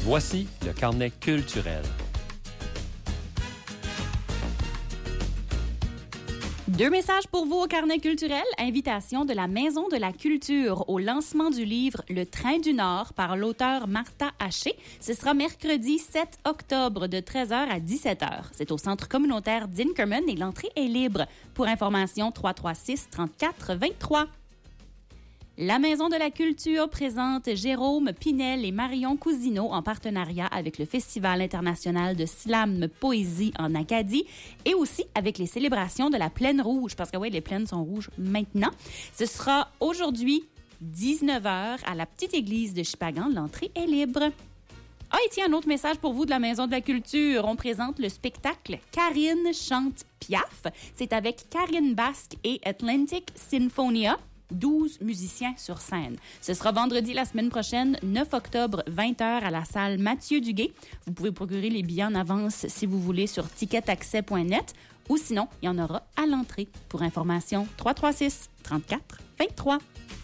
Voici le carnet culturel. Deux messages pour vous au carnet culturel. Invitation de la Maison de la Culture au lancement du livre Le Train du Nord par l'auteur Martha Haché. Ce sera mercredi 7 octobre de 13h à 17h. C'est au centre communautaire d'Inkerman et l'entrée est libre. Pour information, 336-3423. La Maison de la Culture présente Jérôme Pinel et Marion Cousineau en partenariat avec le Festival international de slam poésie en Acadie et aussi avec les célébrations de la Plaine Rouge, parce que oui, les plaines sont rouges maintenant. Ce sera aujourd'hui, 19h, à la petite église de Chipagan. L'entrée est libre. Ah, et tiens, un autre message pour vous de la Maison de la Culture. On présente le spectacle Karine chante Piaf. C'est avec Karine Basque et Atlantic Sinfonia. 12 musiciens sur scène. Ce sera vendredi la semaine prochaine, 9 octobre, 20h à la salle Mathieu Duguay. Vous pouvez procurer les billets en avance si vous voulez sur ticketaccès.net ou sinon, il y en aura à l'entrée. Pour information, 336-34-23.